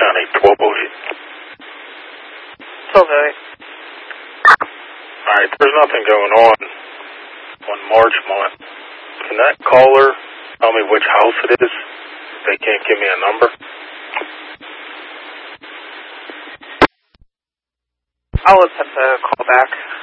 County, 1208. Alright, there's nothing going on Marchmont. Can that caller tell me which house it is? They can't give me a number. I'll attempt to call back.